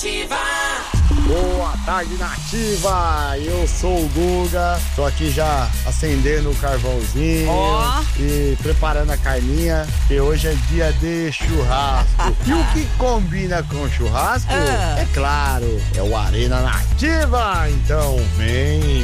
Nativa. Boa tarde, Nativa! Eu sou o Guga, tô aqui já acendendo o carvãozinho e preparando a carninha, que hoje é dia de churrasco. E o que combina com churrasco? É claro, é o Arena Nativa! Então vem